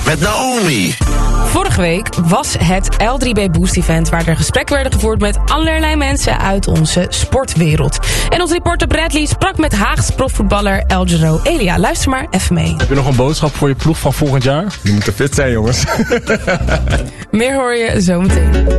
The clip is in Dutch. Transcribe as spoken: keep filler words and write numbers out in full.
met Naomi. Vorige week was het L drie B Boost Event waar er gesprekken werden gevoerd met allerlei mensen uit onze sportwereld. En onze reporter Bradley sprak met Haags profvoetballer Eljero Elia. Luister maar even mee. Heb je nog een boodschap voor je ploeg van volgend jaar? Je moet er fit zijn, jongens. Meer hoor je zo meteen.